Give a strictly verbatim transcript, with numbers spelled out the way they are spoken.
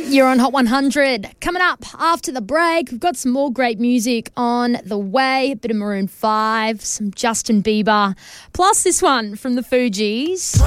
You're on Hot one hundred. Coming up after the break, we've got some more great music on the way. A bit of Maroon five, some Justin Bieber, plus this one from the Fugees.